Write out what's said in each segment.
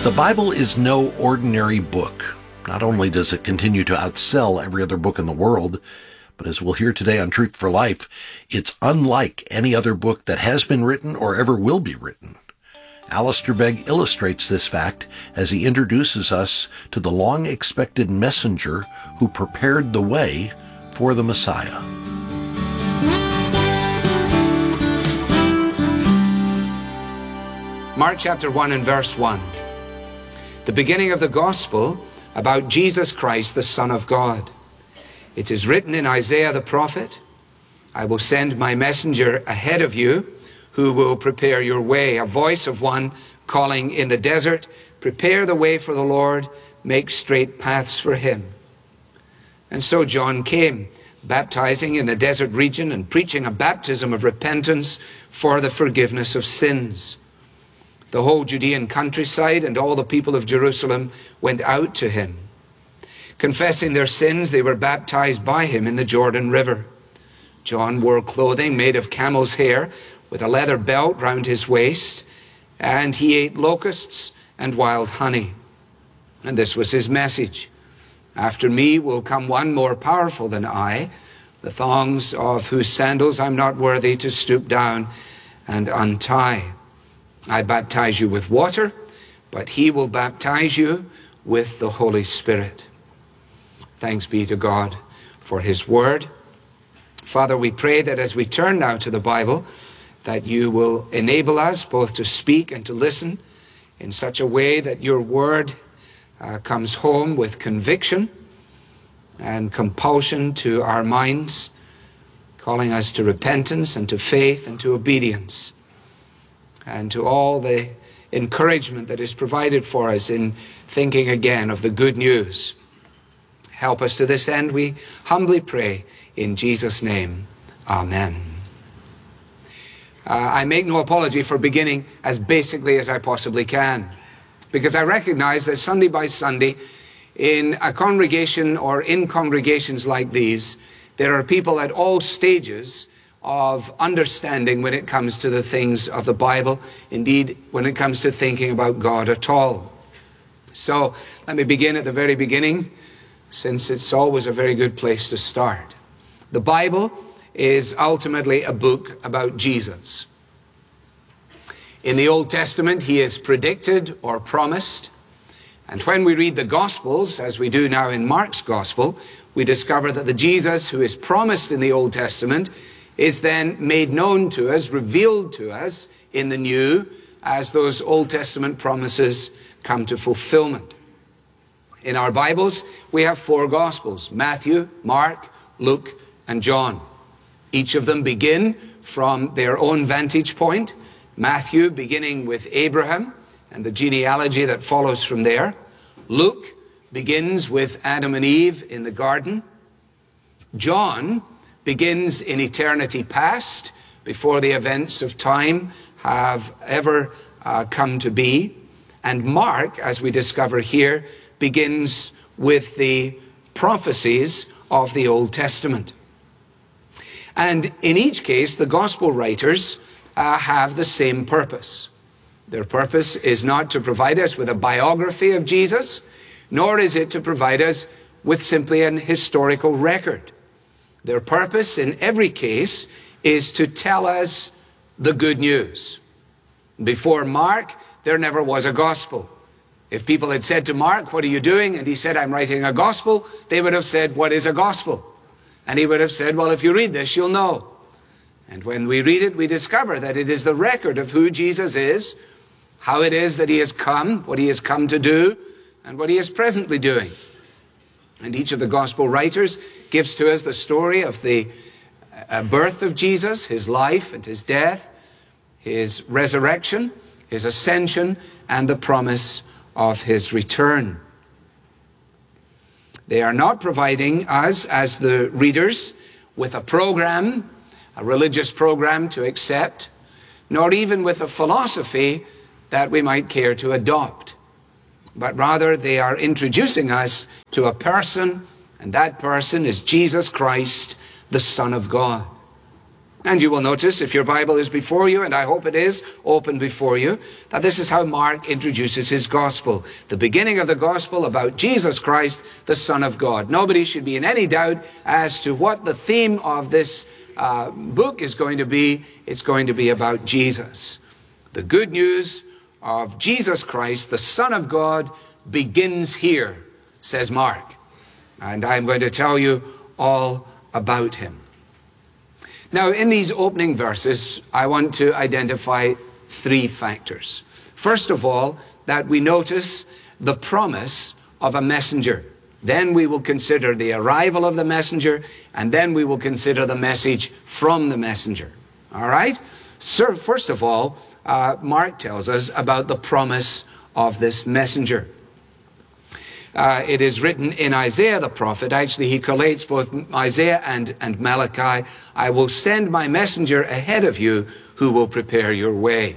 The Bible is no ordinary book. Not only does it continue to outsell every other book in the world, but as we'll hear today on Truth for Life, it's unlike any other book that has been written or ever will be written. Alistair Begg illustrates this fact as he introduces us to the long-expected messenger who prepared the way for the Messiah. Mark chapter 1 and verse 1. The beginning of the gospel about Jesus Christ, the Son of God. It is written in Isaiah the prophet, I will send my messenger ahead of you, who will prepare your way. A voice of one calling in the desert, prepare the way for the Lord, make straight paths for him. And so John came, baptizing in the desert region and preaching a baptism of repentance for the forgiveness of sins. The whole Judean countryside and all the people of Jerusalem went out to him. Confessing their sins, they were baptized by him in the Jordan River. John wore clothing made of camel's hair with a leather belt round his waist, and he ate locusts and wild honey. And this was his message. After me will come one more powerful than I, the thongs of whose sandals I'm not worthy to stoop down and untie. I baptize you with water, but he will baptize you with the Holy Spirit. Thanks be to God for his word. Father, we pray that as we turn now to the Bible, that you will enable us both to speak and to listen in such a way that your word comes home with conviction and compulsion to our minds, calling us to repentance and to faith and to obedience, and to all the encouragement that is provided for us in thinking again of the good news. Help us to this end, we humbly pray, in Jesus' name. Amen. I make no apology for beginning as basically as I possibly can, because I recognize that Sunday by Sunday, in a congregation or in congregations like these, there are people at all stages of understanding when it comes to the things of the Bible, indeed when it comes to thinking about God at all. So let me begin at the very beginning, since it's always a very good place to start. The Bible is ultimately a book about Jesus. In the Old Testament, he is predicted or promised, and when we read the Gospels, as we do now in Mark's Gospel, we discover that the Jesus who is promised in the Old Testament is then made known to us, revealed to us in the New as those Old Testament promises come to fulfillment. In our Bibles, we have 4 Gospels: Matthew, Mark, Luke, and John. Each of them begin from their own vantage point. Matthew beginning with Abraham and the genealogy that follows from there. Luke begins with Adam and Eve in the garden. John begins in eternity past, before the events of time have ever come to be. And Mark, as we discover here, begins with the prophecies of the Old Testament. And in each case, the gospel writers have the same purpose. Their purpose is not to provide us with a biography of Jesus, nor is it to provide us with simply an historical record. Their purpose in every case is to tell us the good news. Before Mark, there never was a gospel. If people had said to Mark, "What are you doing?" and he said, "I'm writing a gospel," they would have said, "What is a gospel?" And he would have said, "Well, if you read this, you'll know." And when we read it, we discover that it is the record of who Jesus is, how it is that he has come, what he has come to do, and what he is presently doing. And each of the gospel writers gives to us the story of the birth of Jesus, his life and his death, his resurrection, his ascension, and the promise of his return. They are not providing us, as the readers, with a program, a religious program to accept, nor even with a philosophy that we might care to adopt. But rather they are introducing us to a person, and that person is Jesus Christ, the Son of God. And you will notice, if your Bible is before you, and I hope it is open before you, that this is how Mark introduces his gospel. The beginning of the gospel about Jesus Christ, the Son of God. Nobody should be in any doubt as to what the theme of this book is going to be. It's going to be about Jesus. The good news of Jesus Christ, the Son of God, begins here, says Mark. And I'm going to tell you all about him. Now, in these opening verses, I want to identify three factors. First of all, that we notice the promise of a messenger. Then we will consider the arrival of the messenger, and then we will consider the message from the messenger. All right? So, first of all, Mark tells us about the promise of this messenger. It is written in Isaiah the prophet. Actually, he collates both Isaiah and Malachi. I will send my messenger ahead of you who will prepare your way.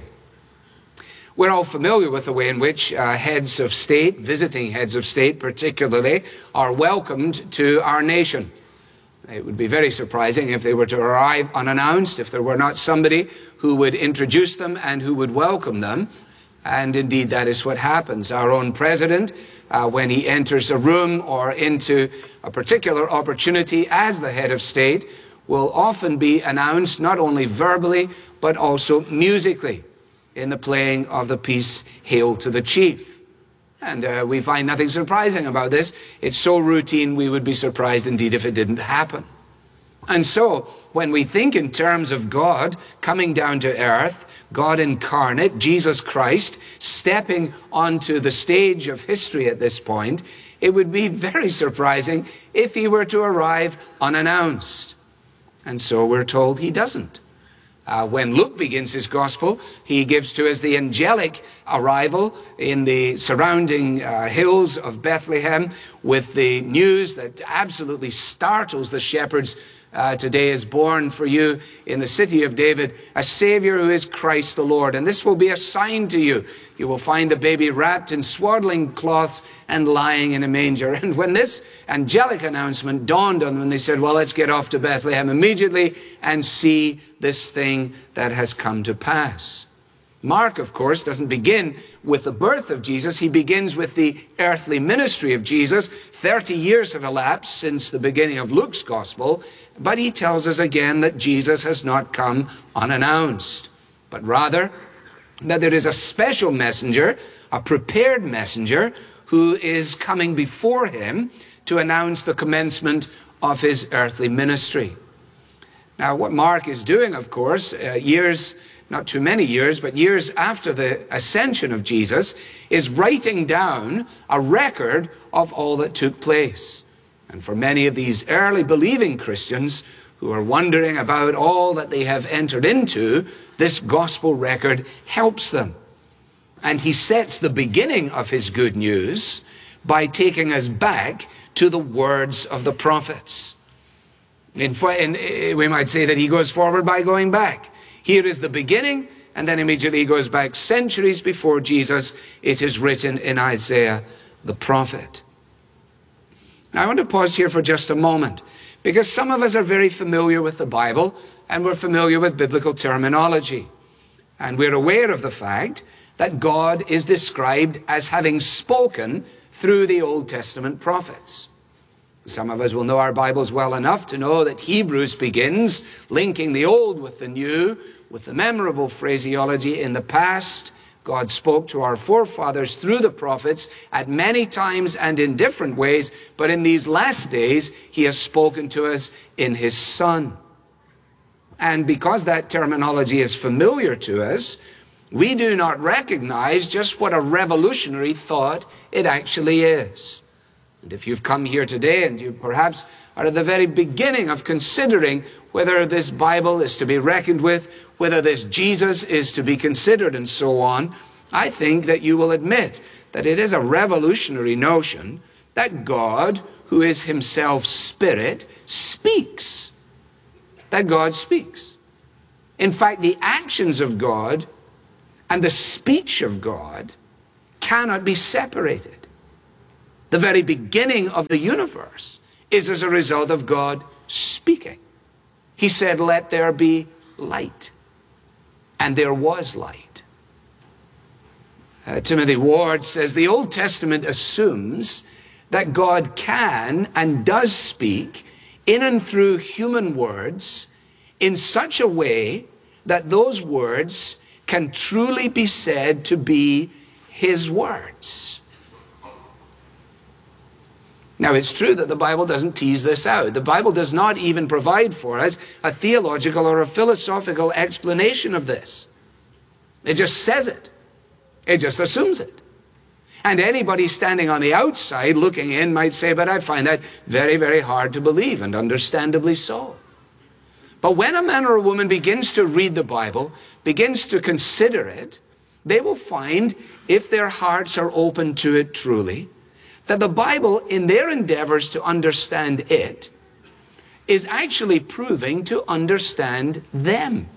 We're all familiar with the way in which heads of state, visiting heads of state particularly, are welcomed to our nation. It would be very surprising if they were to arrive unannounced, if there were not somebody who would introduce them and who would welcome them. And indeed, that is what happens. Our own president, when he enters a room or into a particular opportunity as the head of state, will often be announced not only verbally, but also musically in the playing of the piece, Hail to the Chief. And we find nothing surprising about this. It's so routine, we would be surprised indeed if it didn't happen. And so, when we think in terms of God coming down to earth, God incarnate, Jesus Christ, stepping onto the stage of history at this point, it would be very surprising if he were to arrive unannounced. And so we're told he doesn't. When Luke begins his gospel, he gives to us the angelic arrival in the surrounding hills of Bethlehem with the news that absolutely startles the shepherds. Today is born for you in the city of David a Savior who is Christ the Lord. And this will be a sign to you. You will find the baby wrapped in swaddling cloths and lying in a manger. And when this angelic announcement dawned on them, they said, well, let's get off to Bethlehem immediately and see this thing that has come to pass. Mark, of course, doesn't begin with the birth of Jesus. He begins with the earthly ministry of Jesus. 30 years have elapsed since the beginning of Luke's gospel, but he tells us again that Jesus has not come unannounced, but rather that there is a special messenger, a prepared messenger, who is coming before him to announce the commencement of his earthly ministry. Now, what Mark is doing, of course, not too many years, but years after the ascension of Jesus, is writing down a record of all that took place. And for many of these early believing Christians who are wondering about all that they have entered into, this gospel record helps them. And he sets the beginning of his good news by taking us back to the words of the prophets. We might say that he goes forward by going back. Here is the beginning, and then immediately he goes back centuries before Jesus. It is written in Isaiah the prophet. Now, I want to pause here for just a moment, because some of us are very familiar with the Bible, and we're familiar with biblical terminology. And we're aware of the fact that God is described as having spoken through the Old Testament prophets. Some of us will know our Bibles well enough to know that Hebrews begins linking the old with the new, with the memorable phraseology, in the past, God spoke to our forefathers through the prophets at many times and in different ways, but in these last days, he has spoken to us in his Son. And because that terminology is familiar to us, we do not recognize just what a revolutionary thought it actually is. And if you've come here today and you perhaps are at the very beginning of considering whether this Bible is to be reckoned with, whether this Jesus is to be considered and so on, I think that you will admit that it is a revolutionary notion that God, who is himself Spirit, speaks. That God speaks. In fact, the actions of God and the speech of God cannot be separated. The very beginning of the universe is as a result of God speaking. He said, "Let there be light. And there was light. Timothy Ward says the Old Testament assumes that God can and does speak in and through human words in such a way that those words can truly be said to be his words. Now, it's true that the Bible doesn't tease this out. The Bible does not even provide for us a theological or a philosophical explanation of this. It just says it. It just assumes it. And anybody standing on the outside looking in might say, but I find that very, very hard to believe, and understandably so. But when a man or a woman begins to read the Bible, begins to consider it, they will find, if their hearts are open to it truly, that the Bible, in their endeavors to understand it, is actually proving to understand them.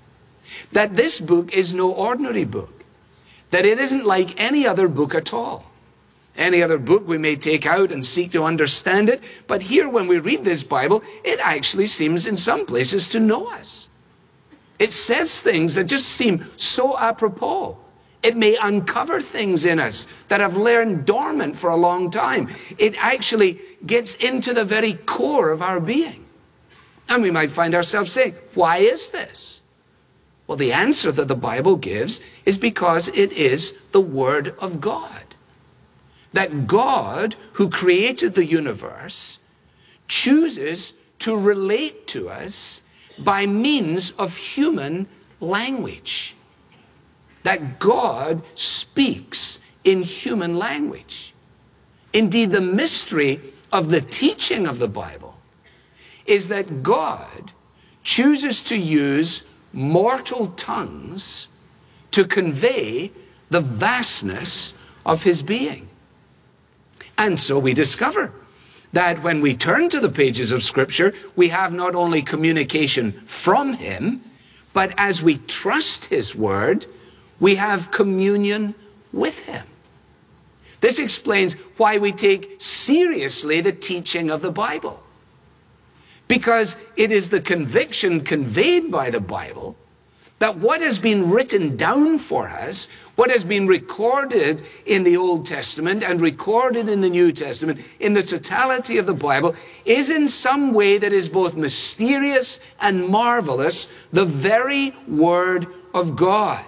That this book is no ordinary book. That it isn't like any other book at all. Any other book we may take out and seek to understand it, but here when we read this Bible, it actually seems in some places to know us. It says things that just seem so apropos. It may uncover things in us that have lain dormant for a long time. It actually gets into the very core of our being. And we might find ourselves saying, why is this? Well, the answer that the Bible gives is because it is the Word of God. That God, who created the universe, chooses to relate to us by means of human language. That God speaks in human language. Indeed, the mystery of the teaching of the Bible is that God chooses to use mortal tongues to convey the vastness of his being. And so we discover that when we turn to the pages of Scripture, we have not only communication from him, but as we trust his word, we have communion with him. This explains why we take seriously the teaching of the Bible. Because it is the conviction conveyed by the Bible that what has been written down for us, what has been recorded in the Old Testament and recorded in the New Testament, in the totality of the Bible, is in some way that is both mysterious and marvelous, the very Word of God.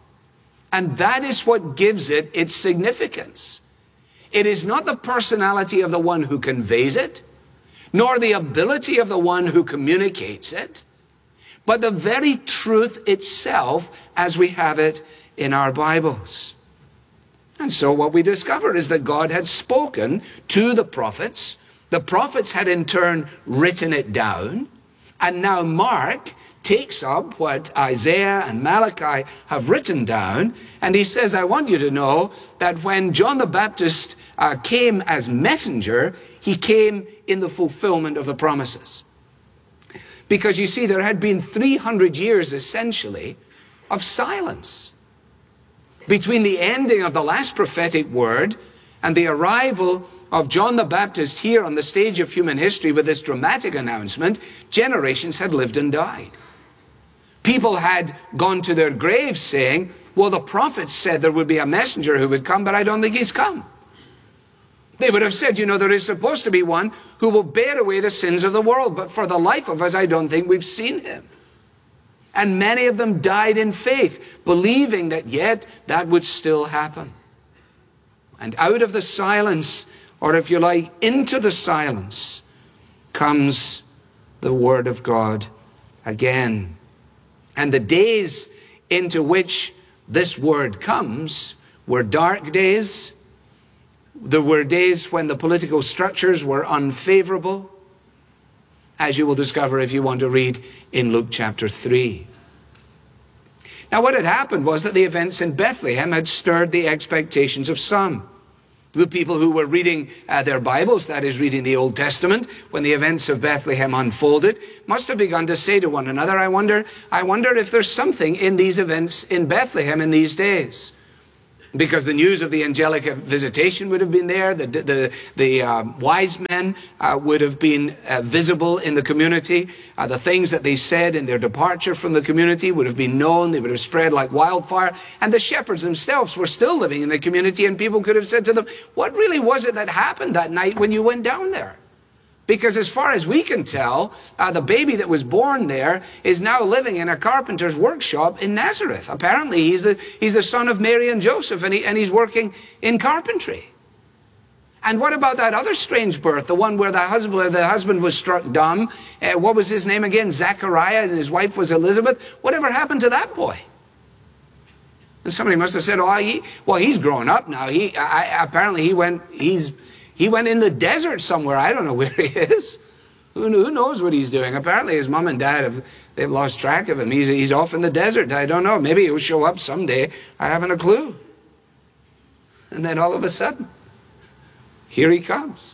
And that is what gives it its significance. It is not the personality of the one who conveys it, nor the ability of the one who communicates it, but the very truth itself as we have it in our Bibles. And so what we discover is that God had spoken to the prophets. The prophets had in turn written it down. And now Mark takes up what Isaiah and Malachi have written down, and he says, I want you to know that when John the Baptist came as messenger, he came in the fulfillment of the promises. Because you see, there had been 300 years essentially of silence between the ending of the last prophetic word and the arrival of John the Baptist here on the stage of human history with this dramatic announcement. Generations had lived and died. People had gone to their graves saying, well, the prophets said there would be a messenger who would come, but I don't think he's come. They would have said, you know, there is supposed to be one who will bear away the sins of the world, but for the life of us, I don't think we've seen him. And many of them died in faith, believing that yet that would still happen. And out of the silence, or if you like, into the silence, comes the Word of God again. And the days into which this word comes were dark days. There were days when the political structures were unfavorable, as you will discover if you want to read in Luke chapter 3. Now, what had happened was that the events in Bethlehem had stirred the expectations of some. The people who were reading their Bibles, that is, reading the Old Testament, when the events of Bethlehem unfolded, must have begun to say to one another, I wonder if there's something in these events in Bethlehem in these days. because the news of the angelic visitation would have been there. The wise men would have been visible in the community. The things that they said in their departure from the community would have been known. They would have spread like wildfire. And the shepherds themselves were still living in the community, and people could have said to them, what really was it that happened that night when you went down there? Because as far as we can tell, the baby that was born there is now living in a carpenter's workshop in Nazareth. Apparently, he's the son of Mary and Joseph, and he's working in carpentry. And what about that other strange birth, the one where the husband was struck dumb? What was his name again? Zachariah, and his wife was Elizabeth. Whatever happened to that boy? And somebody must have said, well, he's grown up now. Apparently he went in the desert somewhere. I don't know where he is. Who knows what he's doing? Apparently his mom and dad they've lost track of him. He's off in the desert. I don't know. Maybe he'll show up someday. I haven't a clue. And then all of a sudden, here he comes.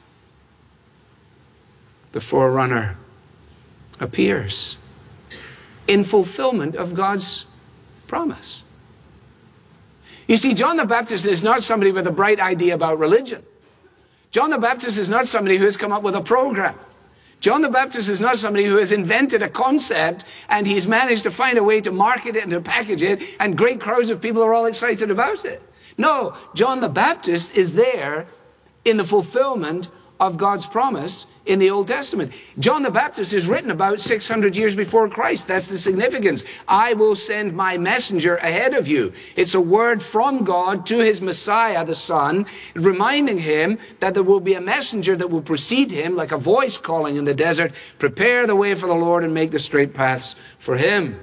The forerunner appears in fulfillment of God's promise. You see, John the Baptist is not somebody with a bright idea about religion. John the Baptist is not somebody who has come up with a program. John the Baptist is not somebody who has invented a concept and he's managed to find a way to market it and to package it, and great crowds of people are all excited about it. No, John the Baptist is there in the fulfillment of God's promise in the Old Testament. John the Baptist is written about 600 years before Christ. That's the significance. I will send my messenger ahead of you. It's a word from God to his Messiah, the Son, reminding him that there will be a messenger that will precede him, like a voice calling in the desert, prepare the way for the Lord and make the straight paths for him.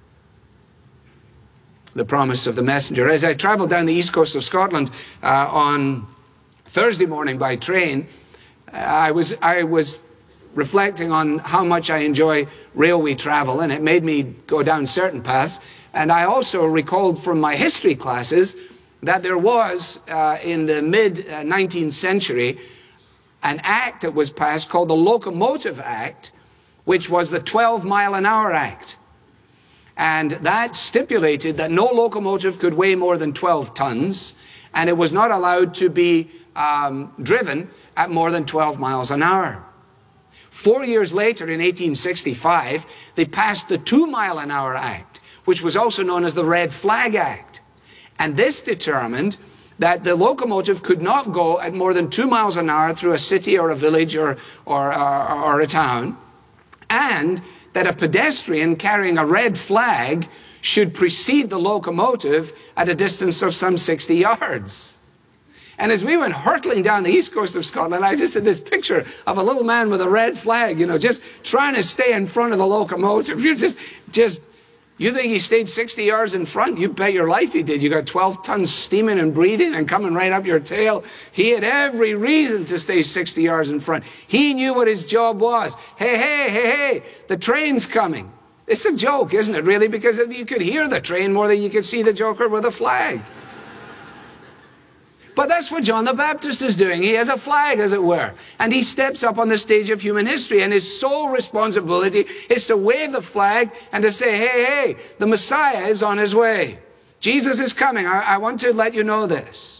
The promise of the messenger. As I traveled down the east coast of Scotland on Thursday morning by train, I was reflecting on how much I enjoy railway travel, and it made me go down certain paths. And I also recalled from my history classes that there was, in the mid-19th century, an act that was passed called the Locomotive Act, which was the 12-mile-an-hour Act. And that stipulated that no locomotive could weigh more than 12 tons, and it was not allowed to be driven at more than 12 miles an hour. 4 years later, in 1865, they passed the 2-mile-an-hour Act, which was also known as the Red Flag Act. And this determined that the locomotive could not go at more than 2 miles an hour through a city or a village or a town, and that a pedestrian carrying a red flag should precede the locomotive at a distance of some 60 yards. And as we went hurtling down the east coast of Scotland, I just had this picture of a little man with a red flag, just trying to stay in front of the locomotive. You think he stayed 60 yards in front? You bet your life he did. You got 12 tons steaming and breathing and coming right up your tail. He had every reason to stay 60 yards in front. He knew what his job was. Hey, the train's coming. It's a joke, isn't it, really? Because you could hear the train more than you could see the joker with a flag. But that's what John the Baptist is doing. He has a flag, as it were. And he steps up on the stage of human history. And his sole responsibility is to wave the flag and to say, hey, the Messiah is on his way. Jesus is coming. I want to let you know this.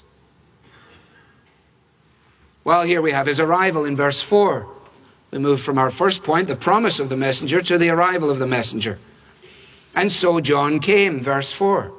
Well, here we have his arrival in verse 4. We move from our first point, the promise of the messenger, to the arrival of the messenger. And so John came, verse 4.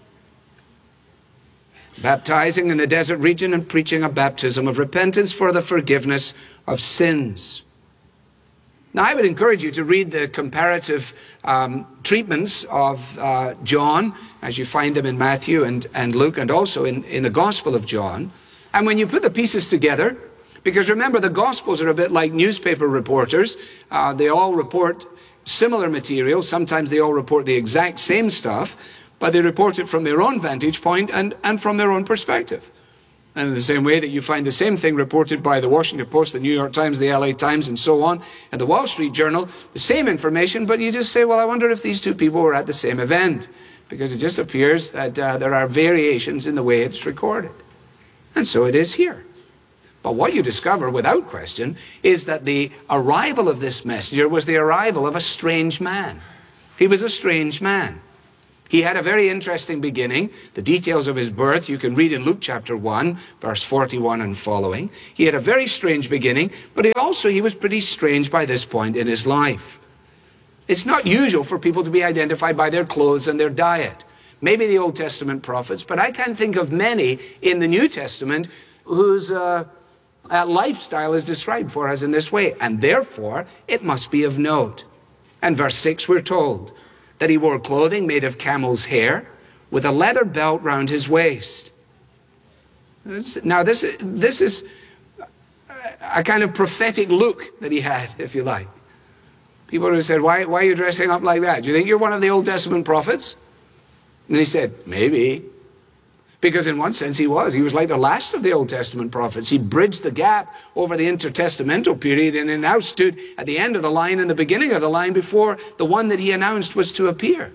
Baptizing in the desert region and preaching a baptism of repentance for the forgiveness of sins. Now, I would encourage you to read the comparative treatments of John, as you find them in Matthew and Luke, and also in the Gospel of John. And when you put the pieces together, because remember, the Gospels are a bit like newspaper reporters. They all report similar material. Sometimes they all report the exact same stuff, but they report it from their own vantage point and from their own perspective. And in the same way that you find the same thing reported by the Washington Post, the New York Times, the LA Times, and so on, and the Wall Street Journal, the same information, but you just say, well, I wonder if these two people were at the same event, because it just appears that there are variations in the way it's recorded. And so it is here. But what you discover, without question, is that the arrival of this messenger was the arrival of a strange man. He was a strange man. He had a very interesting beginning. The details of his birth you can read in Luke chapter 1, verse 41 and following. He had a very strange beginning, but he was pretty strange by this point in his life. It's not usual for people to be identified by their clothes and their diet. Maybe the Old Testament prophets, but I can't think of many in the New Testament whose lifestyle is described for us in this way, and therefore it must be of note. And verse 6 we're told that he wore clothing made of camel's hair with a leather belt round his waist. Now this is a kind of prophetic look that he had, if you like. People would have said, why are you dressing up like that? Do you think you're one of the Old Testament prophets? And he said, maybe. Because in one sense he was. He was like the last of the Old Testament prophets. He bridged the gap over the intertestamental period and now stood at the end of the line and the beginning of the line before the one that he announced was to appear.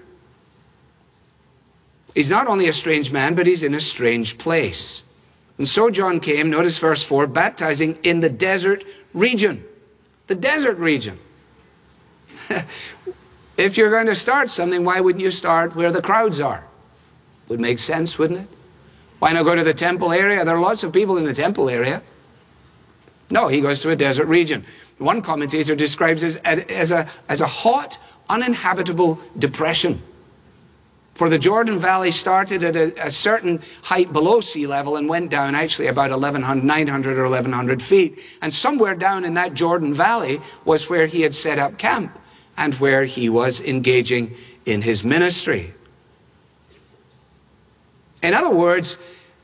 He's not only a strange man, but he's in a strange place. And so John came, notice verse 4, baptizing in the desert region. The desert region. If you're going to start something, why wouldn't you start where the crowds are? Would make sense, wouldn't it? Why not go to the temple area? There are lots of people in the temple area. No, he goes to a desert region. One commentator describes it as a hot, uninhabitable depression. For the Jordan Valley started at a certain height below sea level and went down actually about 900 or 1,100 feet. And somewhere down in that Jordan Valley was where he had set up camp and where he was engaging in his ministry. In other words,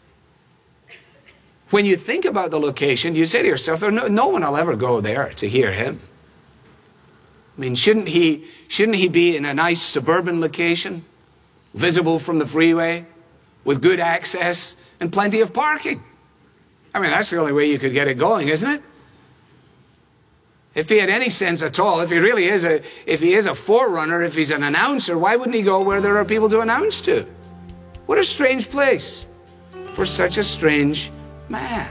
when you think about the location, you say to yourself, no one will ever go there to hear him. I mean, shouldn't he be in a nice suburban location, visible from the freeway, with good access and plenty of parking? I mean, that's the only way you could get it going, isn't it? If he had any sense at all, if he is a forerunner, if he's an announcer, why wouldn't he go where there are people to announce to? What a strange place for such a strange man.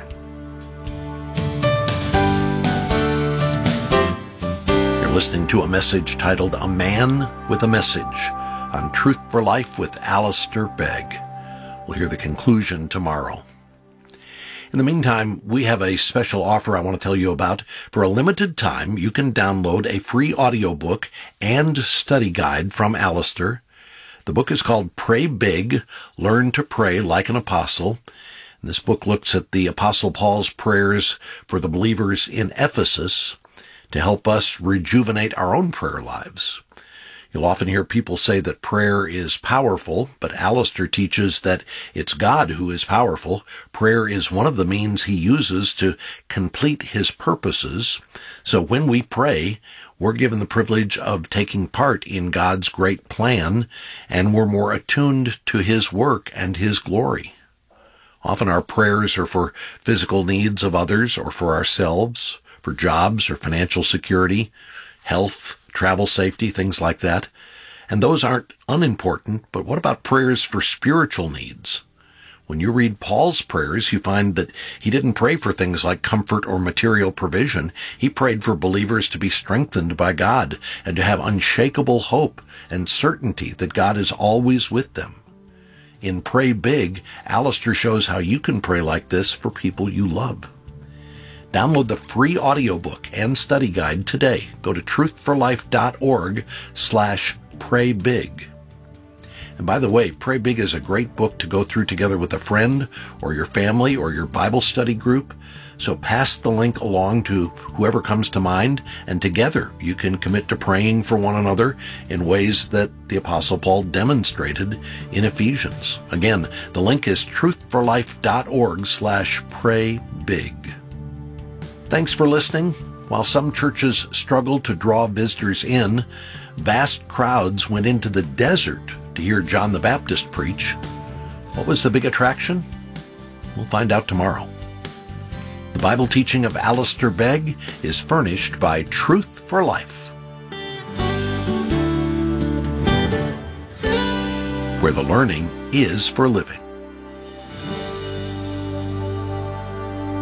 You're listening to a message titled A Man with a Message on Truth for Life with Alistair Begg. We'll hear the conclusion tomorrow. In the meantime, we have a special offer I want to tell you about. For a limited time, you can download a free audiobook and study guide from Alistair. The book is called Pray Big, Learn to Pray Like an Apostle. And this book looks at the Apostle Paul's prayers for the believers in Ephesus to help us rejuvenate our own prayer lives. You'll often hear people say that prayer is powerful, but Alistair teaches that it's God who is powerful. Prayer is one of the means he uses to complete his purposes. So when we pray, we're given the privilege of taking part in God's great plan, and we're more attuned to his work and his glory. Often our prayers are for physical needs of others or for ourselves, for jobs or financial security, health, travel safety, things like that. And those aren't unimportant, but what about prayers for spiritual needs? When you read Paul's prayers, you find that he didn't pray for things like comfort or material provision. He prayed for believers to be strengthened by God and to have unshakable hope and certainty that God is always with them. In Pray Big, Alistair shows how you can pray like this for people you love. Download the free audiobook and study guide today. Go to truthforlife.org/praybig. And by the way, Pray Big is a great book to go through together with a friend or your family or your Bible study group. So pass the link along to whoever comes to mind, and together you can commit to praying for one another in ways that the Apostle Paul demonstrated in Ephesians. Again, the link is truthforlife.org/praybig. Thanks for listening. While some churches struggle to draw visitors in, vast crowds went into the desert to hear John the Baptist preach. What was the big attraction? We'll find out tomorrow. The Bible teaching of Alistair Begg is furnished by Truth for Life, where the learning is for living.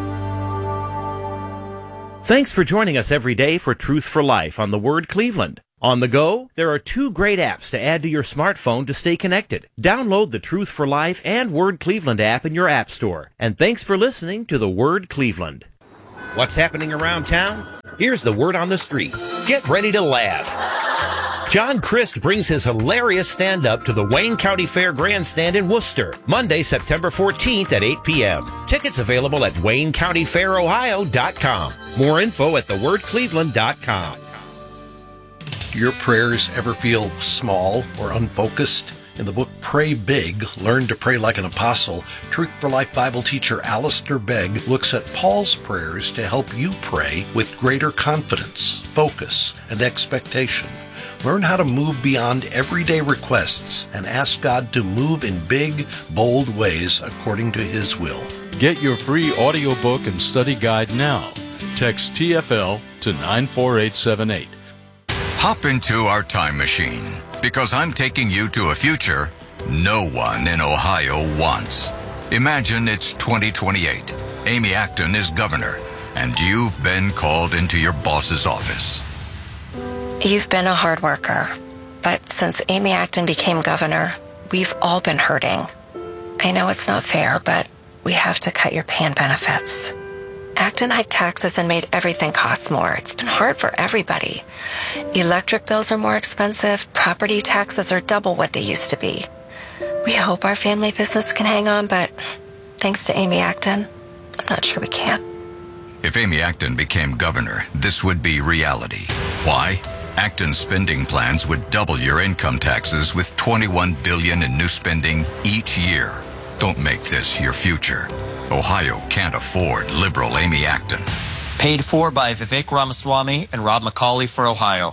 Thanks for joining us every day for Truth for Life on The Word Cleveland. On the go, there are 2 great apps to add to your smartphone to stay connected. Download the Truth for Life and Word Cleveland app in your app store. And thanks for listening to the Word Cleveland. What's happening around town? Here's the word on the street. Get ready to laugh. John Christ brings his hilarious stand-up to the Wayne County Fair Grandstand in Worcester, Monday, September 14th at 8 p.m. Tickets available at WayneCountyFairOhio.com. More info at thewordcleveland.com. Your prayers ever feel small or unfocused? In the book Pray Big, Learn to Pray Like an Apostle, Truth for Life Bible teacher Alistair Begg looks at Paul's prayers to help you pray with greater confidence, focus, and expectation. Learn how to move beyond everyday requests and ask God to move in big, bold ways according to His will. Get your free audiobook and study guide now. Text TFL to 94878. Hop into our time machine, because I'm taking you to a future no one in Ohio wants. Imagine it's 2028. Amy Acton is governor, and you've been called into your boss's office. You've been a hard worker, but since Amy Acton became governor, we've all been hurting. I know it's not fair, but we have to cut your pay and benefits. Acton hiked taxes and made everything cost more. It's been hard for everybody. Electric bills are more expensive. Property taxes are double what they used to be. We hope our family business can hang on, but thanks to Amy Acton, I'm not sure we can. If Amy Acton became governor, this would be reality. Why? Acton's spending plans would double your income taxes with $21 billion in new spending each year. Don't make this your future. Ohio can't afford liberal Amy Acton. Paid for by Vivek Ramaswamy and Rob McCauley for Ohio.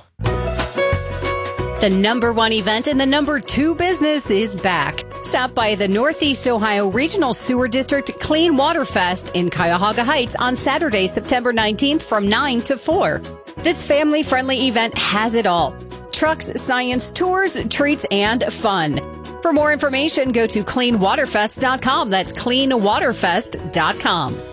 The #1 event in the #2 business is back. Stop by the Northeast Ohio Regional Sewer District Clean Water Fest in Cuyahoga Heights on Saturday, September 19th from 9 to 4. This family-friendly event has it all. Trucks, science, tours, treats, and fun. For more information, go to cleanwaterfest.com. That's cleanwaterfest.com.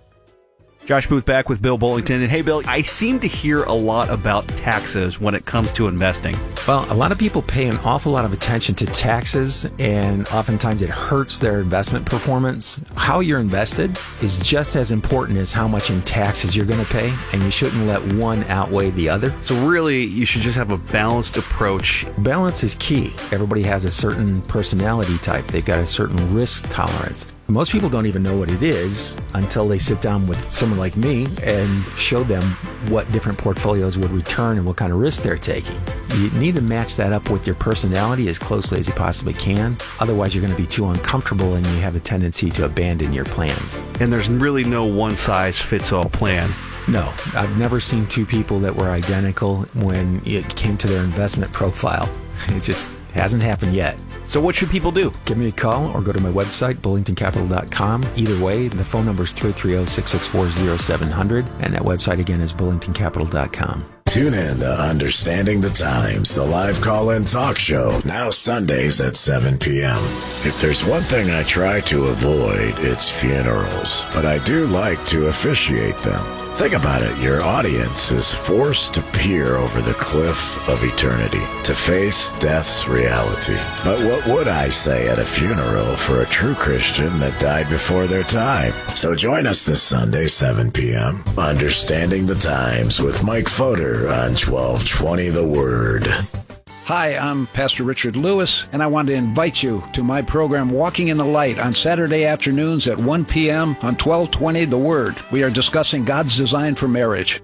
Josh Booth back with Bill Bullington. And hey, Bill, I seem to hear a lot about taxes when it comes to investing. Well, a lot of people pay an awful lot of attention to taxes, and oftentimes it hurts their investment performance. How you're invested is just as important as how much in taxes you're going to pay, and you shouldn't let one outweigh the other. So really, you should just have a balanced approach. Balance is key. Everybody has a certain personality type. They've got a certain risk tolerance. Most people don't even know what it is until they sit down with someone like me and show them what different portfolios would return and what kind of risk they're taking. You need to match that up with your personality as closely as you possibly can. Otherwise, you're going to be too uncomfortable and you have a tendency to abandon your plans. And there's really no one-size-fits-all plan. No, I've never seen two people that were identical when it came to their investment profile. It just hasn't happened yet. So what should people do? Give me a call or go to my website, bullingtoncapital.com. Either way, the phone number is 330-664-0700, and that website again is bullingtoncapital.com. Tune in to Understanding the Times, the live call-in talk show, now Sundays at 7 p.m. If there's one thing I try to avoid, it's funerals, but I do like to officiate them. Think about it. Your audience is forced to peer over the cliff of eternity, to face death's reality. But what would I say at a funeral for a true Christian that died before their time? So join us this Sunday, 7 p.m., Understanding the Times with Mike Fodor on 1220 The Word. Hi, I'm Pastor Richard Lewis, and I want to invite you to my program Walking in the Light on Saturday afternoons at 1 p.m. on 1220 The Word. We are discussing God's design for marriage.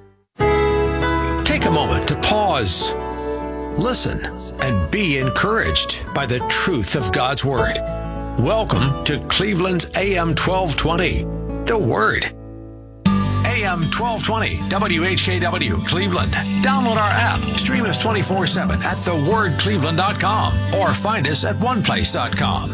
Take a moment to pause, listen, and be encouraged by the truth of God's Word. Welcome to Cleveland's AM 1220, The Word. AM 1220, WHKW, Cleveland. Download our app. Stream us 24/7 at thewordcleveland.com or find us at oneplace.com.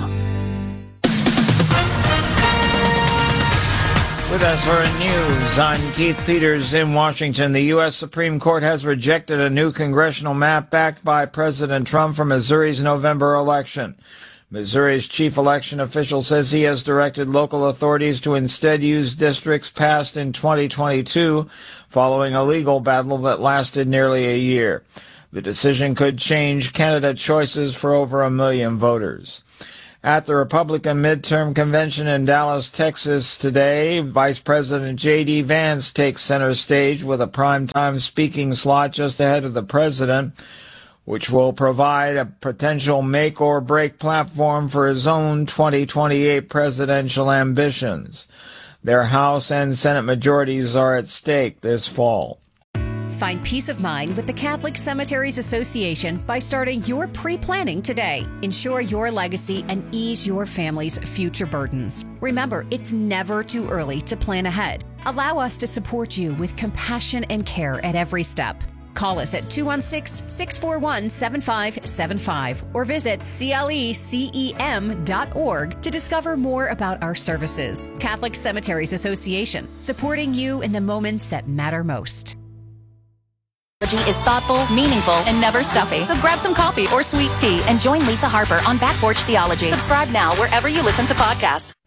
With us for news, I'm Keith Peters in Washington. The U.S. Supreme Court has rejected a new congressional map backed by President Trump for Missouri's November election. Missouri's chief election official says he has directed local authorities to instead use districts passed in 2022, following a legal battle that lasted nearly a year. The decision could change candidate choices for over 1 million voters. At the Republican midterm convention in Dallas, Texas today, Vice President J.D. Vance takes center stage with a primetime speaking slot just ahead of the president, which will provide a potential make-or-break platform for his own 2028 presidential ambitions. Their House and Senate majorities are at stake this fall. Find peace of mind with the Catholic Cemeteries Association by starting your pre-planning today. Ensure your legacy and ease your family's future burdens. Remember, it's never too early to plan ahead. Allow us to support you with compassion and care at every step. Call us at 216-641-7575 or visit clecem.org to discover more about our services. Catholic Cemeteries Association, supporting you in the moments that matter most. Is thoughtful, meaningful, and never stuffy. So grab some coffee or sweet tea and join Lisa Harper on Back Porch Theology. Subscribe now wherever you listen to podcasts.